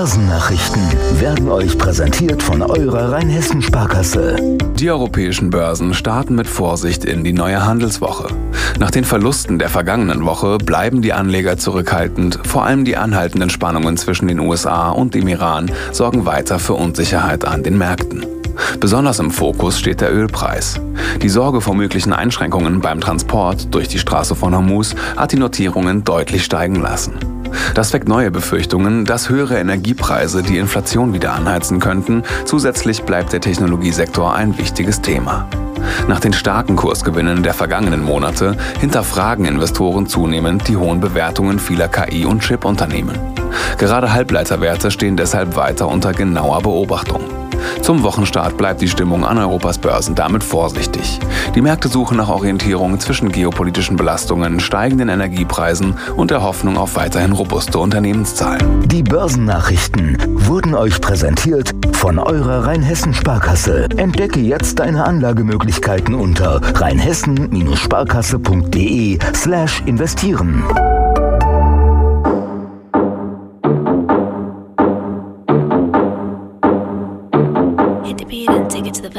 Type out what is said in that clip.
Börsennachrichten werden euch präsentiert von eurer Rheinhessen-Sparkasse. Die europäischen Börsen starten mit Vorsicht in die neue Handelswoche. Nach den Verlusten der vergangenen Woche bleiben die Anleger zurückhaltend. Vor allem die anhaltenden Spannungen zwischen den USA und dem Iran sorgen weiter für Unsicherheit an den Märkten. Besonders im Fokus steht der Ölpreis. Die Sorge vor möglichen Einschränkungen beim Transport durch die Straße von Hormuz hat die Notierungen deutlich steigen lassen. Das weckt neue Befürchtungen, dass höhere Energiepreise die Inflation wieder anheizen könnten. Zusätzlich bleibt der Technologiesektor ein wichtiges Thema. Nach den starken Kursgewinnen der vergangenen Monate hinterfragen Investoren zunehmend die hohen Bewertungen vieler KI- und Chip-Unternehmen. Gerade Halbleiterwerte stehen deshalb weiter unter genauer Beobachtung. Zum Wochenstart bleibt die Stimmung an Europas Börsen damit vorsichtig. Die Märkte suchen nach Orientierung zwischen geopolitischen Belastungen, steigenden Energiepreisen und der Hoffnung auf weiterhin robuste Unternehmenszahlen. Die Börsennachrichten wurden euch präsentiert von eurer Rheinhessen-Sparkasse. Entdecke jetzt deine Anlagemöglichkeiten unter rheinhessen-sparkasse.de/investieren. Hit the beat and take it to the